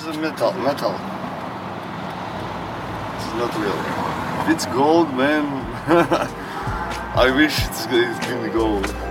a metal. It's not real. If it's gold, man, I wish it's been gold.